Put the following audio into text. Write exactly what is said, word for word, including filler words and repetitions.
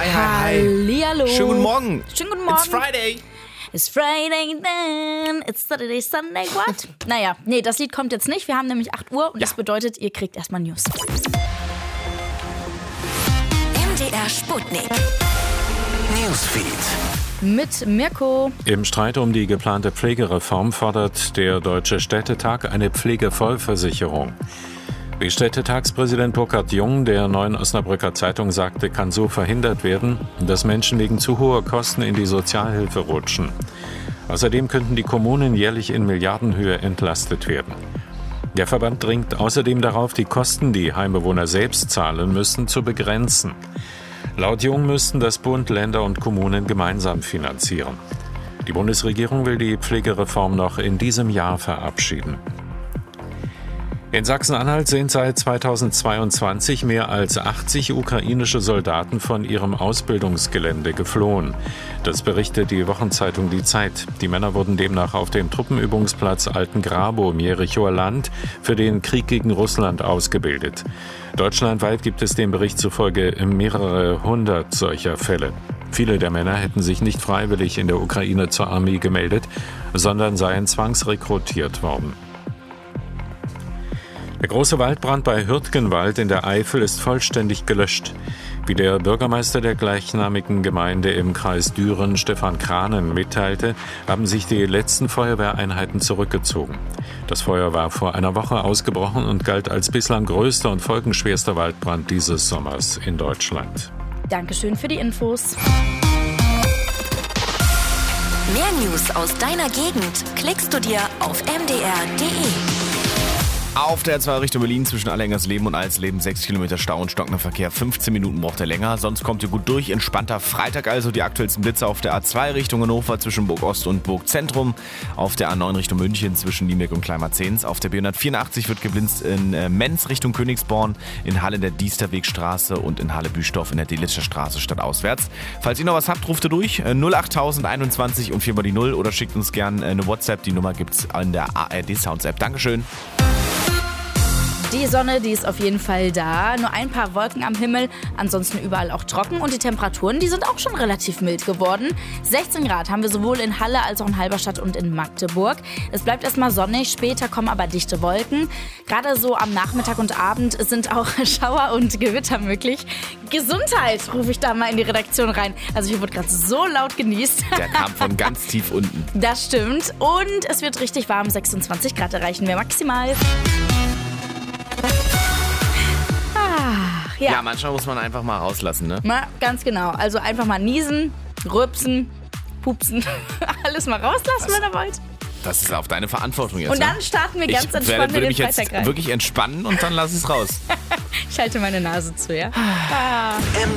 Hi, hi, hi. Hallihallo. Schönen guten Morgen. Schönen guten Morgen. It's Friday. It's Friday then, it's Saturday, Sunday, what? Naja, nee, das Lied kommt jetzt nicht. Wir haben nämlich acht Uhr und Ja. das bedeutet, ihr kriegt erstmal News. M D R Sputnik. Newsfeed. Mit Mirko. Im Streit um die geplante Pflegereform fordert der Deutsche Städtetag eine Pflegevollversicherung. Wie Städtetagspräsident Burkhard Jung der Neuen Osnabrücker Zeitung sagte, kann so verhindert werden, dass Menschen wegen zu hoher Kosten in die Sozialhilfe rutschen. Außerdem könnten die Kommunen jährlich in Milliardenhöhe entlastet werden. Der Verband dringt außerdem darauf, die Kosten, die Heimbewohner selbst zahlen müssen, zu begrenzen. Laut Jung müssten das Bund, Länder und Kommunen gemeinsam finanzieren. Die Bundesregierung will die Pflegereform noch in diesem Jahr verabschieden. In Sachsen-Anhalt sind seit zweitausendzweiundzwanzig mehr als achtzig ukrainische Soldaten von ihrem Ausbildungsgelände geflohen. Das berichtet die Wochenzeitung Die Zeit. Die Männer wurden demnach auf dem Truppenübungsplatz Altengrabow im Jerichower Land für den Krieg gegen Russland ausgebildet. Deutschlandweit gibt es dem Bericht zufolge mehrere hundert solcher Fälle. Viele der Männer hätten sich nicht freiwillig in der Ukraine zur Armee gemeldet, sondern seien zwangsrekrutiert worden. Der große Waldbrand bei Hürtgenwald in der Eifel ist vollständig gelöscht. Wie der Bürgermeister der gleichnamigen Gemeinde im Kreis Düren, Stefan Kranen, mitteilte, haben sich die letzten Feuerwehreinheiten zurückgezogen. Das Feuer war vor einer Woche ausgebrochen und galt als bislang größter und folgenschwerster Waldbrand dieses Sommers in Deutschland. Dankeschön für die Infos. Mehr News aus deiner Gegend klickst du dir auf m d r punkt d e. Auf der zwei Richtung Berlin zwischen Allengersleben und Alsleben sechs Kilometer Stau und stockender Verkehr. fünfzehn Minuten braucht er länger. Sonst kommt ihr gut durch. Entspannter Freitag also. Die aktuellsten Blitze auf der A zwei Richtung Hannover zwischen Burg Ost und Burg Zentrum. Auf der A neun Richtung München zwischen Limbeck und Kleinmarzens. Auf der B hundertvierundachtzig wird geblinzt in äh, Menz Richtung Königsborn, in Halle in der Diesterwegstraße und in Halle Büstorf in der Delitzscher Straße stadtauswärts. Falls ihr noch was habt, ruft ihr durch. Äh, null acht einundzwanzig und vier mal die null oder schickt uns gerne eine WhatsApp. Die Nummer gibt's in der A R D Sounds App. Dankeschön. Die Sonne, die ist auf jeden Fall da. Nur ein paar Wolken am Himmel, ansonsten überall auch trocken. Und die Temperaturen, die sind auch schon relativ mild geworden. sechzehn Grad haben wir sowohl in Halle als auch in Halberstadt und in Magdeburg. Es bleibt erstmal sonnig, später kommen aber dichte Wolken. Gerade so am Nachmittag und Abend sind auch Schauer und Gewitter möglich. Gesundheit, rufe ich da mal in die Redaktion rein. Also hier wurde gerade so laut genießt. Der kam von ganz tief unten. Das stimmt. Und es wird richtig warm, sechsundzwanzig Grad erreichen wir maximal. Ja. ja, manchmal muss man einfach mal rauslassen, ne? Na, ganz genau. Also einfach mal niesen, rülpsen, pupsen, alles mal rauslassen, wenn ihr wollt. Das ist auf deine Verantwortung jetzt. Und dann ne? starten wir ganz ich entspannt werde, in würde den mich jetzt Freitag rein. wirklich entspannen und dann lass es raus. Ich halte meine Nase zu, ja? Ah.